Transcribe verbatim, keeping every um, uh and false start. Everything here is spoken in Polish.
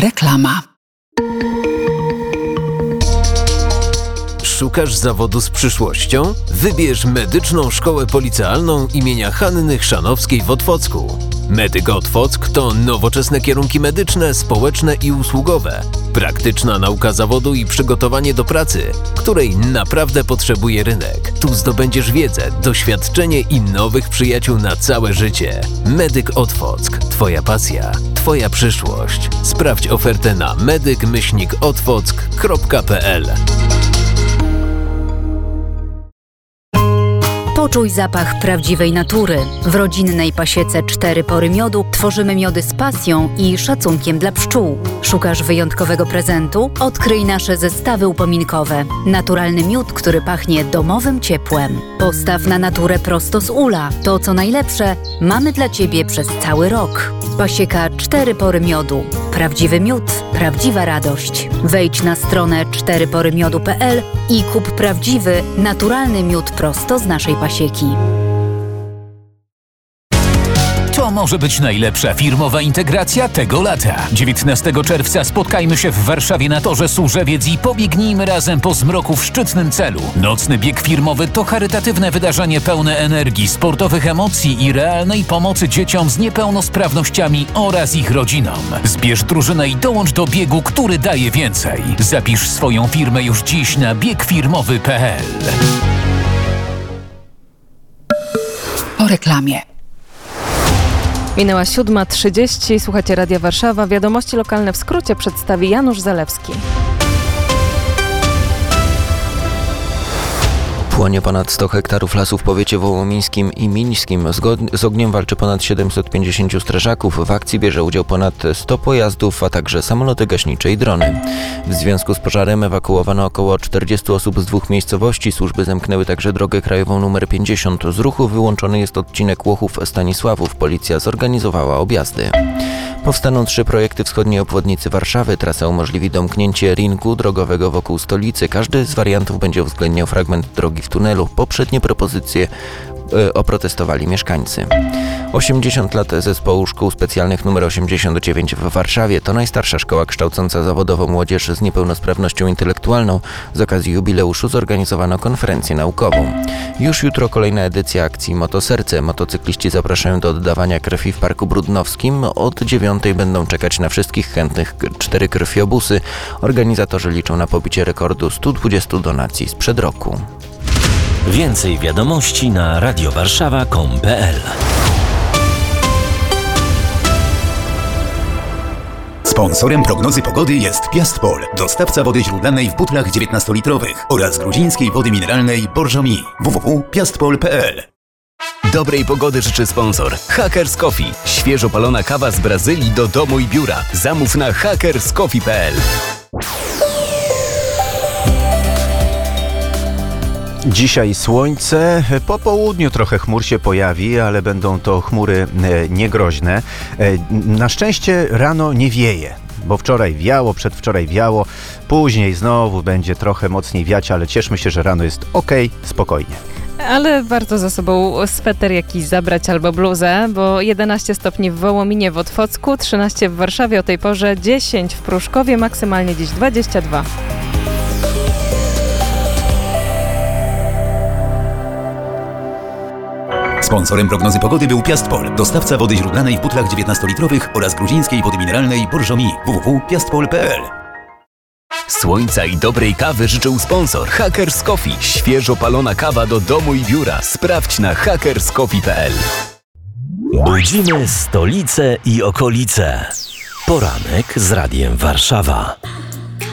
Reklama. Szukasz zawodu z przyszłością? Wybierz Medyczną Szkołę Policealną imienia Hanny Chrzanowskiej w Otwocku. Medyk Otwock to nowoczesne kierunki medyczne, społeczne i usługowe. Praktyczna nauka zawodu i przygotowanie do pracy, której naprawdę potrzebuje rynek. Tu zdobędziesz wiedzę, doświadczenie i nowych przyjaciół na całe życie. Medyk Otwock. Twoja pasja, Twoja przyszłość. Sprawdź ofertę na medyk myślnik otwock kropka p l. Poczuj zapach prawdziwej natury. W rodzinnej pasiece Cztery Pory Miodu tworzymy miody z pasją i szacunkiem dla pszczół. Szukasz wyjątkowego prezentu? Odkryj nasze zestawy upominkowe. Naturalny miód, który pachnie domowym ciepłem. Postaw na naturę prosto z ula. To, co najlepsze, mamy dla Ciebie przez cały rok. Pasieka Cztery Pory Miodu. Prawdziwy miód, prawdziwa radość. Wejdź na stronę cztery pory miodu kropka p l i kup prawdziwy, naturalny miód prosto z naszej pasieki. To może być najlepsza firmowa integracja tego lata. dziewiętnastego czerwca spotkajmy się w Warszawie na Torze Służewiec i pobiegnijmy razem po zmroku w szczytnym celu. Nocny bieg firmowy to charytatywne wydarzenie pełne energii, sportowych emocji i realnej pomocy dzieciom z niepełnosprawnościami oraz ich rodzinom. Zbierz drużynę i dołącz do biegu, który daje więcej. Zapisz swoją firmę już dziś na bieg firmowy kropka p l. Po reklamie. Minęła siódma trzydzieści. Słuchacie Radia Warszawa. Wiadomości lokalne w skrócie przedstawi Janusz Zalewski. Płonie ponad sto hektarów lasów w powiecie wołomińskim i mińskim. Z ogniem walczy ponad siedemset pięćdziesięciu strażaków. W akcji bierze udział ponad sto pojazdów, a także samoloty gaśnicze i drony. W związku z pożarem ewakuowano około czterdziestu osób z dwóch miejscowości. Służby zamknęły także drogę krajową numer pięćdziesiąt. Z ruchu wyłączony jest odcinek Łochów-Stanisławów. Policja zorganizowała objazdy. Powstaną trzy projekty wschodniej obwodnicy Warszawy. Trasa umożliwi domknięcie ringu drogowego wokół stolicy. Każdy z wariantów będzie uwzględniał fragment drogi w tunelu. Poprzednie propozycje e, oprotestowali mieszkańcy. osiemdziesiąt lat zespołu szkół specjalnych numer osiemdziesiąt dziewięć w Warszawie. To najstarsza szkoła kształcąca zawodowo młodzież z niepełnosprawnością intelektualną. Z okazji jubileuszu zorganizowano konferencję naukową. Już jutro kolejna edycja akcji Motoserce. Motocykliści zapraszają do oddawania krwi w Parku Brudnowskim. Od dziewiątej będą czekać na wszystkich chętnych cztery krwiobusy. Organizatorzy liczą na pobicie rekordu stu dwudziestu donacji sprzed roku. Więcej wiadomości na radiowarszawa kropka com kropka p l. Sponsorem prognozy pogody jest Piastpol, dostawca wody źródlanej w butlach dziewiętnastolitrowych oraz gruzińskiej wody mineralnej Borżomi. w w w kropka piastpol kropka p l. Dobrej pogody życzy sponsor Hackers Coffee. Świeżo palona kawa z Brazylii do domu i biura. Zamów na hackers coffee kropka p l. Dzisiaj słońce, po południu trochę chmur się pojawi, ale będą to chmury niegroźne. Na szczęście rano nie wieje, bo wczoraj wiało, przedwczoraj wiało, później znowu będzie trochę mocniej wiać, ale cieszmy się, że rano jest okej, spokojnie. Ale warto za sobą sweter jakiś zabrać albo bluzę, bo jedenaście stopni w Wołominie w Otwocku, trzynaście w Warszawie o tej porze, dziesięć w Pruszkowie, maksymalnie dziś dwadzieścia dwa. Sponsorem prognozy pogody był Piastpol, dostawca wody źródlanej w butlach dziewiętnastolitrowych oraz gruzińskiej wody mineralnej Borżomi. w w w kropka piastpol kropka p l. Słońca i dobrej kawy życzył sponsor Hackers Coffee. Świeżo palona kawa do domu i biura. Sprawdź na hackers coffee kropka p l. Budzimy stolicę i okolice. Poranek z Radiem Warszawa.